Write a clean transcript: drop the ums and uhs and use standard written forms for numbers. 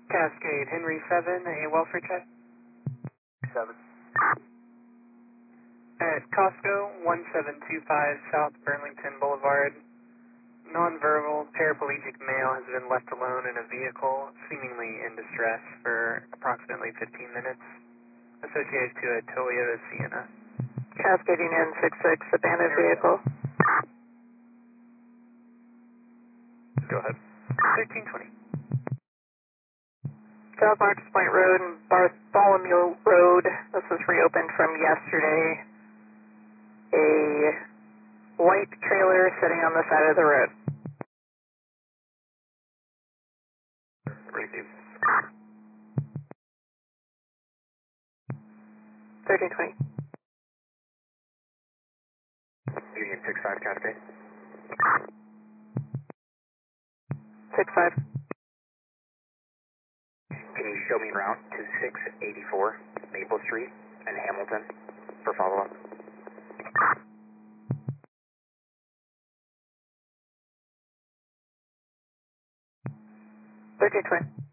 Cascade, Henry 7, a welfare check. 7. At Costco, 1725 South Burlington Boulevard, nonverbal paraplegic male has been left alone in a vehicle, seemingly in distress, for approximately 15 minutes, associated to a Toyota Sienna. Cascading in 66, abandoned vehicle. Go ahead. 1320. South Marks Point Road and Bartholomew Road. This was reopened from yesterday. A white trailer sitting on the side of the road. Receive. 1320. Union 65 Cascade. 65. Can you show me route to 684 Maple Street in Hamilton for follow-up? 1320.